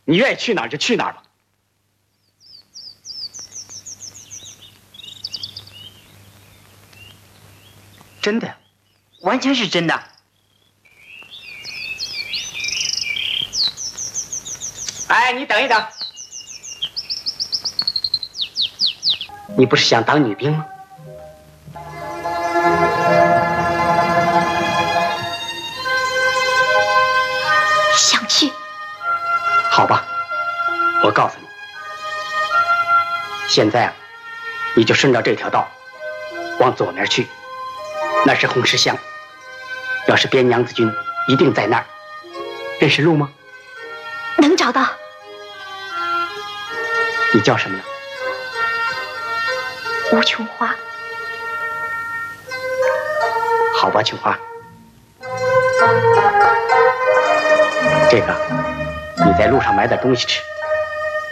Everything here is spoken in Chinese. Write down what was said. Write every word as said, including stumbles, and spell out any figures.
你愿意去哪儿就去哪儿吧。 真的，完全是真的。哎，你等一等，你不是想当女兵吗？ 想去。 好吧，我告诉你，现在啊，你就顺着这条道往左面去，那是红石乡。要是边娘子军一定在那儿，认识路吗？ 能找到。 你叫什么呢？ 吴琼花。 好吧，琼花，这个你在路上买点东西吃。